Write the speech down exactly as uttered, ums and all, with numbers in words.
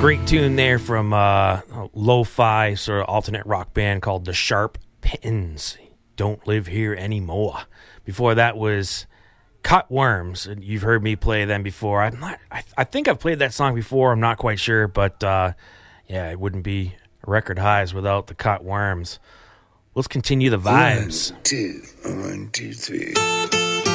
Great tune there from uh, a lo-fi sort of alternate rock band called The Sharp Pins. Don't Live Here Anymore. Before that was Cutworms. You've heard me play them before. I'm not, I, I think I've played that song before. I'm not quite sure, but uh, yeah, it wouldn't be record highs without the Cutworms. Let's continue the vibes. One, two, one, two, three.